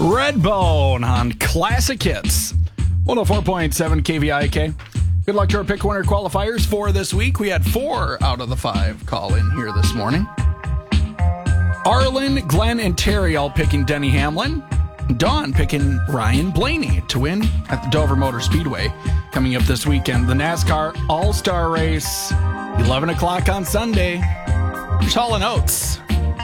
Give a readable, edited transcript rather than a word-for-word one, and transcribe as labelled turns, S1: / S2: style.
S1: Redbone on Classic Hits. 104.7 KVIK. Good luck to our pick winner qualifiers for this week. We had 4 out of the 5 call in here this morning. Arlen, Glenn, and Terry all picking Denny Hamlin. Dawn picking Ryan Blaney to win at the Dover Motor Speedway coming up this weekend. The NASCAR All-Star Race, 11 o'clock on Sunday. Here's Hall & Oates.